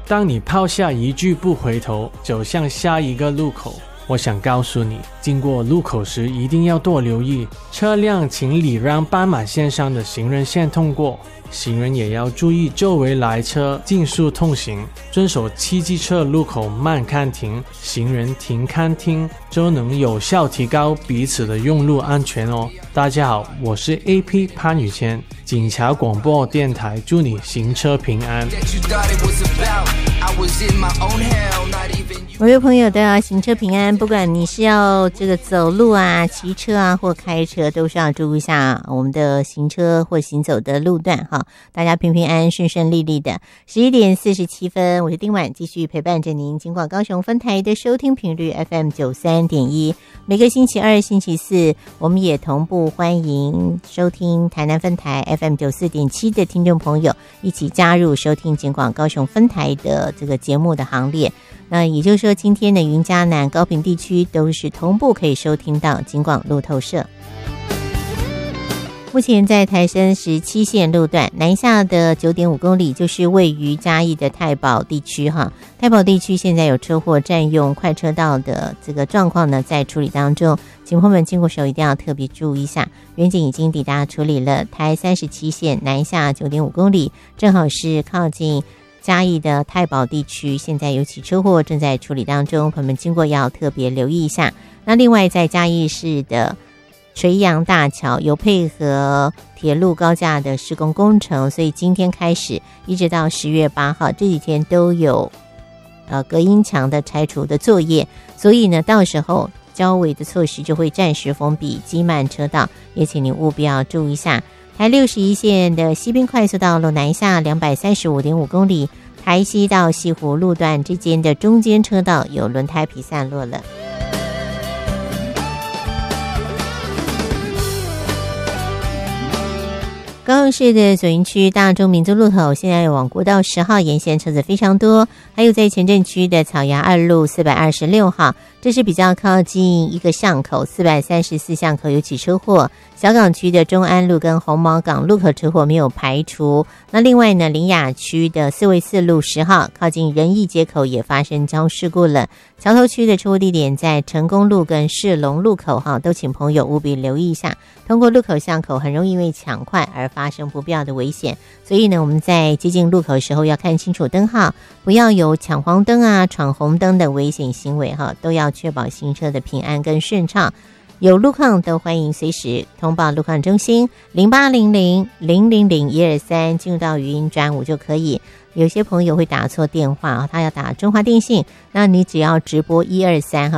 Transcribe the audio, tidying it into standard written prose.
当你抛下一句不回头，走向下一个路口，我想告诉你，经过路口时一定要多留意，车辆请礼让斑马线上的行人线通过，行人也要注意周围来车尽速通行，遵守汽机车路口慢看停，行人停看听，就能有效提高彼此的用路安全哦。大家好，我是 AP 潘宇谦，警察广播电台，祝你行车平安。 每位朋友都要行车平安，不管你是要这个走路啊、骑车啊或开车，都是要注意一下我们的行车或行走的路段哈。大家平平安安、顺顺利利的。11点47分，我是丁婉，继续陪伴着您。尽管高雄分台的收听频率 FM 93.1，每个星期二、星期四，我们也同步欢迎收听台南分台 FM 94.7的听众朋友一起加入收听尽管高雄分台的这个节目的行列。那也就是说，今天的云嘉南、高屏地区都是同步可以收听到金广路透社。目前在台深17线路段南下的 9.5 公里，就是位于嘉义的太保地区哈。太保地区现在有车祸占用快车道的这个状况呢，在处理当中，请朋友们经过时候一定要特别注意一下。远警已经抵达处理了台37线南下 9.5 公里，正好是靠近嘉义的太保地区，现在有起车祸正在处理当中，朋友们经过要特别留意一下。那另外在嘉义市的垂杨大桥有配合铁路高架的施工工程，所以今天开始一直到10月8号这几天都有隔音墙的拆除的作业，所以呢到时候交围的措施就会暂时封闭，挤满车道，也请您务必要注意一下。台61线的西滨快速道路南下 235.5 公里，台西到西湖路段之间的中间车道有轮胎皮散落了。高雄市的左营区大中民族路口现在有往国道10号沿线车子非常多，还有在前镇区的草衙2路426号，这是比较靠近一个巷口434巷口有起车祸，小港区的中安路跟红毛港路口车祸没有排除。那另外呢，林雅区的4卫4路10号靠近仁义街口也发生交通事故了，桥头区的车祸地点在成功路跟士隆路口哈，都请朋友务必留意一下，通过路口巷口很容易因为抢快而发生不必要的危险，所以呢我们在接近路口的时候要看清楚灯号，不要有抢黄灯啊、闯红灯的危险行为哈，都要确保行车的平安跟顺畅。有路况都欢迎随时通报路况中心0800-000-123，进入到语音专5就可以。有些朋友会打错电话，他要打中华电信，那你只要直播123